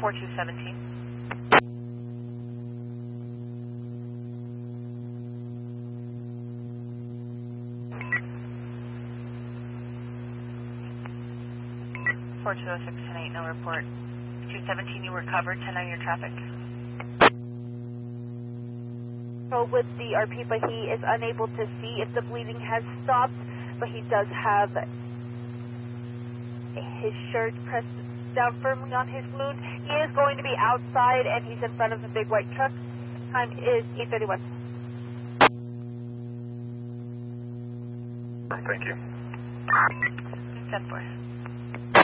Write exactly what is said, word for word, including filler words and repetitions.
four two seventeen. four two oh six, ten eight, no report. two seventeen, you were covered, ten nine, your traffic. So with the R P, but he is unable to see if the bleeding has stopped, but he does have his shirt pressed down firmly on his wound. He is going to be outside, and he's in front of the big white truck. Time is eight thirty-one. Thank you. ten four.